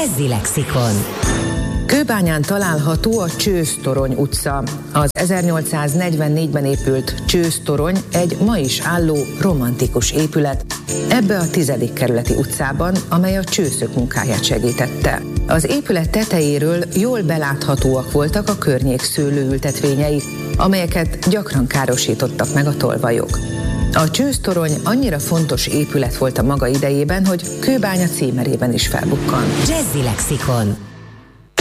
Jazzy Lexikon. Kőbányán található a Csőztorony utca. Az 1844-ben épült Csőztorony egy ma is álló romantikus épület ebbe a 10. kerületi utcában, amely a csőszök munkáját segítette. Az épület tetejéről jól beláthatóak voltak a környék szőlőültetvényei, amelyeket gyakran károsítottak meg a tolvajok. A Csőztorony annyira fontos épület volt a maga idejében, hogy Kőbánya címerében is felbukkant. Jazzy Lexikon.